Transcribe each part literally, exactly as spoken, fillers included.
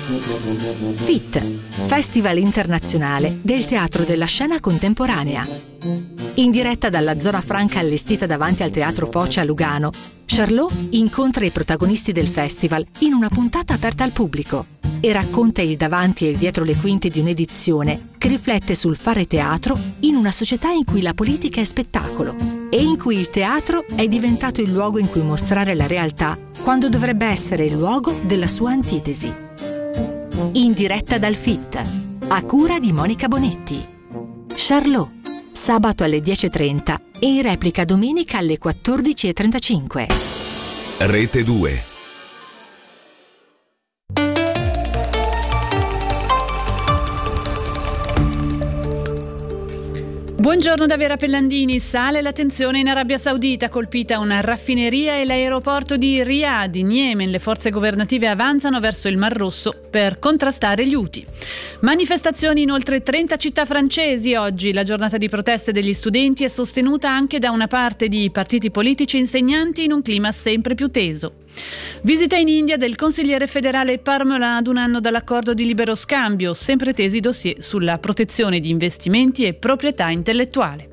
FIT, Festival Internazionale del Teatro della Scena Contemporanea. In diretta dalla zona franca allestita davanti al Teatro Foce a Lugano, Charlot incontra i protagonisti del festival in una puntata aperta al pubblico e racconta il davanti e il dietro le quinte di un'edizione che riflette sul fare teatro in una società in cui la politica è spettacolo e in cui il teatro è diventato il luogo in cui mostrare la realtà quando dovrebbe essere il luogo della sua antitesi. In diretta dal FIT, a cura di Monica Bonetti. Charlot, sabato alle dieci e trenta e in replica domenica alle quattordici e trentacinque. Rete due. Buongiorno da Vera Pellandini. Sale la tensione in Arabia Saudita, colpita una raffineria e l'aeroporto di Riyadh. In Yemen le forze governative avanzano verso il Mar Rosso per contrastare gli Houthi. Manifestazioni in oltre trenta città francesi oggi. La giornata di proteste degli studenti è sostenuta anche da una parte di partiti politici e insegnanti in un clima sempre più teso. Visita in India del consigliere federale Parmola ad un anno dall'accordo di libero scambio, sempre tesi dossier sulla protezione di investimenti e proprietà intellettuale.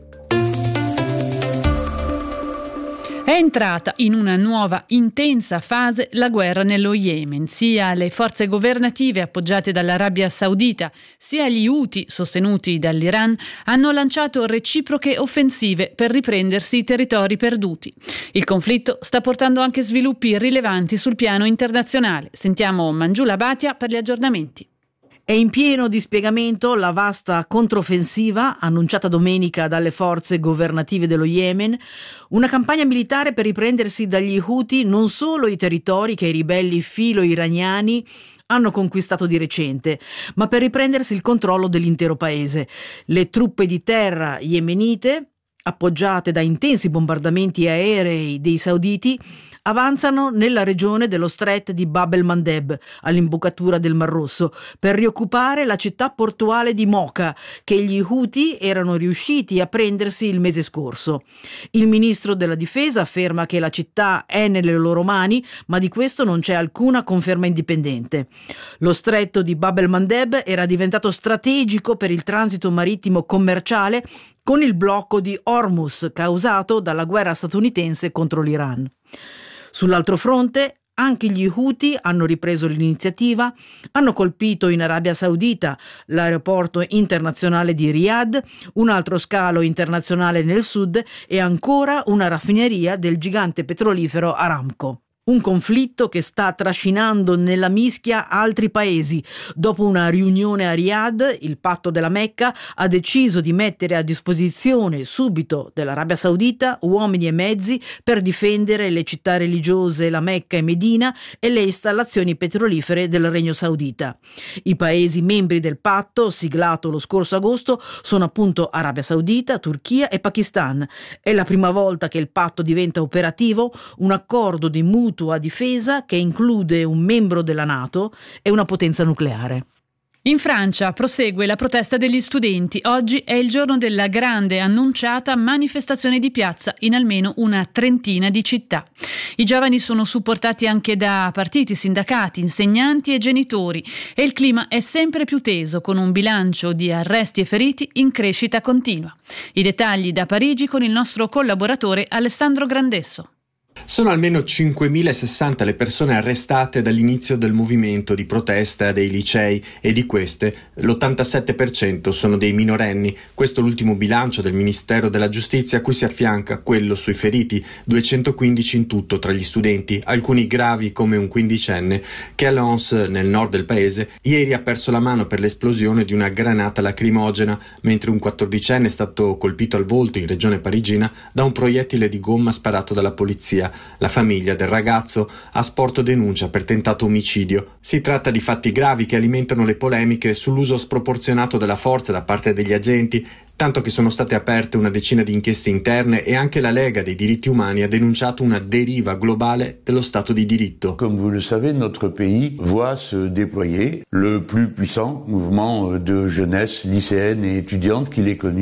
È entrata in una nuova intensa fase la guerra nello Yemen. Sia le forze governative appoggiate dall'Arabia Saudita, sia gli Houthi sostenuti dall'Iran hanno lanciato reciproche offensive per riprendersi i territori perduti. Il conflitto sta portando anche sviluppi rilevanti sul piano internazionale. Sentiamo Mangiula Bhatia per gli aggiornamenti. È in pieno dispiegamento la vasta controffensiva annunciata domenica dalle forze governative dello Yemen, una campagna militare per riprendersi dagli Houthi non solo i territori che i ribelli filo-iraniani hanno conquistato di recente, ma per riprendersi il controllo dell'intero paese. Le truppe di terra yemenite, appoggiate da intensi bombardamenti aerei dei sauditi, avanzano nella regione dello Stret di Bab el-Mandeb, all'imboccatura del Mar Rosso, per rioccupare la città portuale di Mocha, che gli Houthi erano riusciti a prendersi il mese scorso. Il ministro della difesa afferma che la città è nelle loro mani, ma di questo non c'è alcuna conferma indipendente. Lo stretto di Bab el-Mandeb era diventato strategico per il transito marittimo commerciale con il blocco di Hormuz causato dalla guerra statunitense contro l'Iran. Sull'altro fronte, anche gli Houthi hanno ripreso l'iniziativa, hanno colpito in Arabia Saudita l'aeroporto internazionale di Riyadh, un altro scalo internazionale nel sud e ancora una raffineria del gigante petrolifero Aramco. Un conflitto che sta trascinando nella mischia altri paesi. Dopo una riunione a Riyadh, il patto della Mecca ha deciso di mettere a disposizione subito dell'Arabia Saudita uomini e mezzi per difendere le città religiose, la Mecca e Medina, e le installazioni petrolifere del Regno Saudita. I paesi membri del patto, siglato lo scorso agosto, sono appunto Arabia Saudita, Turchia e Pakistan. È la prima volta che il patto diventa operativo, un accordo di mutua a difesa che include un membro della NATO e una potenza nucleare. In Francia prosegue la protesta degli studenti. Oggi è il giorno della grande annunciata manifestazione di piazza in almeno una trentina di città. I giovani sono supportati anche da partiti, sindacati, insegnanti e genitori e il clima è sempre più teso, con un bilancio di arresti e feriti in crescita continua. I dettagli da Parigi con il nostro collaboratore Alessandro Grandesso. Sono almeno cinquemilasessanta le persone arrestate dall'inizio del movimento di protesta dei licei e di queste l'ottantasette per cento sono dei minorenni. Questo è l'ultimo bilancio del Ministero della Giustizia, a cui si affianca quello sui feriti, duecentoquindici in tutto tra gli studenti, alcuni gravi come un quindicenne che a Lens, nel nord del paese, ieri ha perso la mano per l'esplosione di una granata lacrimogena, mentre un quattordicenne è stato colpito al volto in regione parigina da un proiettile di gomma sparato dalla polizia. La famiglia del ragazzo ha sporto denuncia per tentato omicidio. Si tratta di fatti gravi che alimentano le polemiche sull'uso sproporzionato della forza da parte degli agenti, tanto che sono state aperte una decina di inchieste interne e anche la Lega dei diritti umani ha denunciato una deriva globale dello Stato di diritto. Comme vous le savez, notre pays voit se déployer le plus puissant mouvement de jeunesse lycéenne et étudiante qu'il ait connu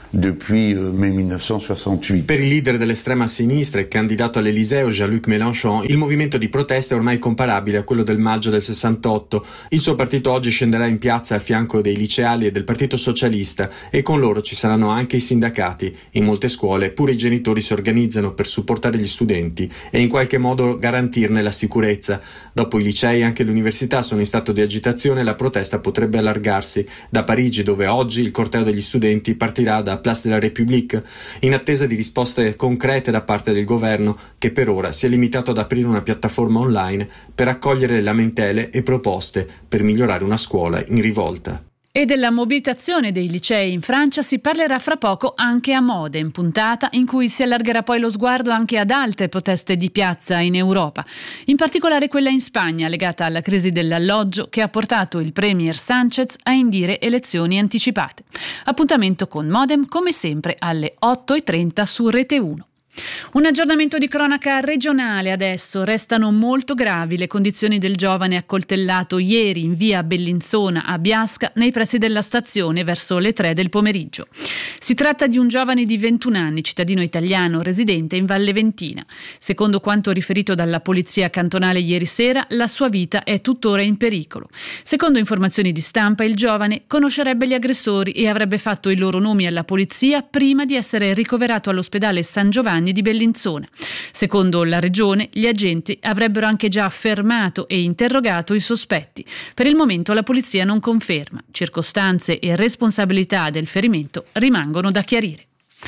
depuis euh, mai millenovecentosoixanthuit. Per il leader dell'estrema sinistra e candidato all'Eliseo Jean-Luc Mélenchon, il movimento di protesta è ormai comparabile a quello del maggio del sessantotto. Il suo partito oggi scenderà in piazza al fianco dei liceali e del Partito Socialista, e con loro ci saranno anche i sindacati. In molte scuole pure i genitori si organizzano per supportare gli studenti e in qualche modo garantirne la sicurezza. Dopo i licei anche le università sono in stato di agitazione e la protesta potrebbe allargarsi. Da Parigi, dove oggi il corteo degli studenti partirà da Place de la République, in attesa di risposte concrete da parte del governo, che per ora si è limitato ad aprire una piattaforma online per accogliere lamentele e proposte per migliorare una scuola in rivolta. E della mobilitazione dei licei in Francia si parlerà fra poco anche a Modène, puntata in cui si allargherà poi lo sguardo anche ad altre proteste di piazza in Europa, in particolare quella in Spagna legata alla crisi dell'alloggio che ha portato il premier Sánchez a indire elezioni anticipate. Appuntamento con Modène come sempre alle otto e trenta su Rete uno. Un aggiornamento di cronaca regionale adesso. Restano molto gravi le condizioni del giovane accoltellato ieri in via Bellinzona a Biasca, nei pressi della stazione, verso le tre del pomeriggio. Si tratta di un giovane di ventuno anni, cittadino italiano, residente in Valle Ventina. Secondo quanto riferito dalla polizia cantonale ieri sera, la sua vita è tuttora in pericolo. Secondo informazioni di stampa, il giovane conoscerebbe gli aggressori e avrebbe fatto i loro nomi alla polizia prima di essere ricoverato all'ospedale San Giovanni di Bellinzona. Secondo la regione, gli agenti avrebbero anche già fermato e interrogato i sospetti. Per il momento la polizia non conferma. Circostanze e responsabilità del ferimento rimangono da chiarire.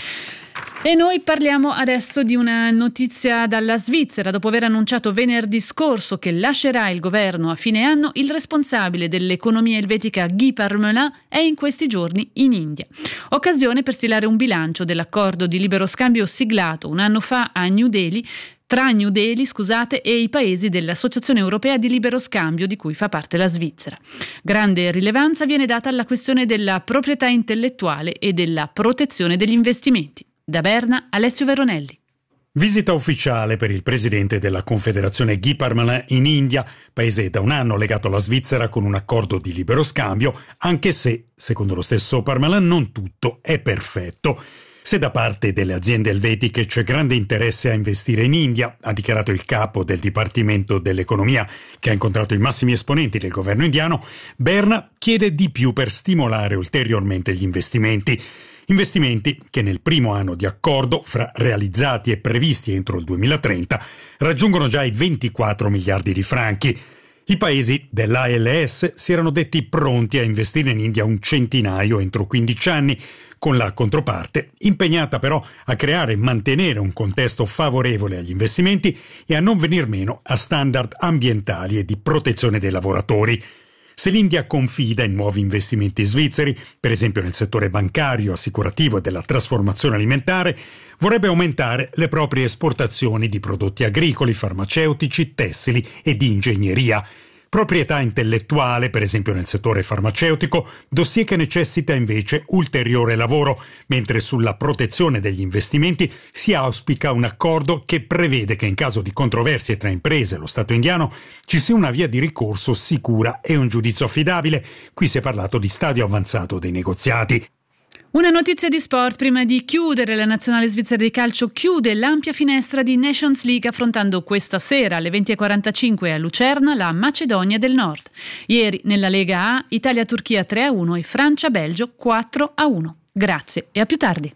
E noi parliamo adesso di una notizia dalla Svizzera. Dopo aver annunciato venerdì scorso che lascerà il governo a fine anno, il responsabile dell'economia elvetica Guy Parmelin è in questi giorni in India. Occasione per stilare un bilancio dell'accordo di libero scambio siglato un anno fa a New Delhi tra New Delhi, scusate, e i paesi dell'Associazione Europea di Libero Scambio di cui fa parte la Svizzera. Grande rilevanza viene data alla questione della proprietà intellettuale e della protezione degli investimenti. Da Berna, Alessio Veronelli. Visita ufficiale per il presidente della Confederazione Guy Parmelin in India, paese da un anno legato alla Svizzera con un accordo di libero scambio, anche se, secondo lo stesso Parmelin, non tutto è perfetto. Se da parte delle aziende elvetiche c'è grande interesse a investire in India, ha dichiarato il capo del Dipartimento dell'Economia, che ha incontrato i massimi esponenti del governo indiano, Berna chiede di più per stimolare ulteriormente gli investimenti. Investimenti che nel primo anno di accordo, fra realizzati e previsti entro il duemilatrenta, raggiungono già i ventiquattro miliardi di franchi. I paesi dell'A L S si erano detti pronti a investire in India un centinaio entro quindici anni, con la controparte impegnata però a creare e mantenere un contesto favorevole agli investimenti e a non venir meno a standard ambientali e di protezione dei lavoratori. Se l'India confida in nuovi investimenti svizzeri, per esempio nel settore bancario, assicurativo e della trasformazione alimentare, vorrebbe aumentare le proprie esportazioni di prodotti agricoli, farmaceutici, tessili e di ingegneria. Proprietà intellettuale, per esempio nel settore farmaceutico, dossier che necessita invece ulteriore lavoro, mentre sulla protezione degli investimenti si auspica un accordo che prevede che in caso di controversie tra imprese e lo Stato indiano ci sia una via di ricorso sicura e un giudizio affidabile. Qui si è parlato di stadio avanzato dei negoziati. Una notizia di sport prima di chiudere. La nazionale svizzera di calcio chiude l'ampia finestra di Nations League affrontando questa sera alle venti e quarantacinque a Lucerna la Macedonia del Nord. Ieri nella Lega A Italia-Turchia tre a uno e Francia-Belgio quattro a uno. Grazie e a più tardi.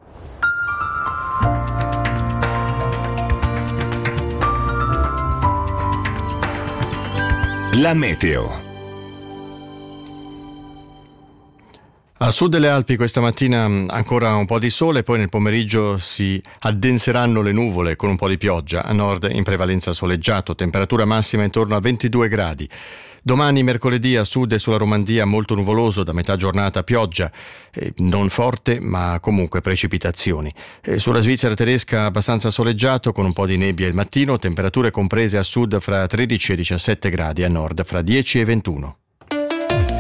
La meteo. A sud delle Alpi questa mattina ancora un po' di sole, poi nel pomeriggio si addenseranno le nuvole con un po' di pioggia. A nord in prevalenza soleggiato, temperatura massima intorno a ventidue gradi. Domani mercoledì a sud e sulla Romandia molto nuvoloso, da metà giornata pioggia, eh, non forte ma comunque precipitazioni. Eh, sulla Svizzera tedesca abbastanza soleggiato con un po' di nebbia il mattino, temperature comprese a sud fra tredici e diciassette gradi, a nord fra dieci e ventuno.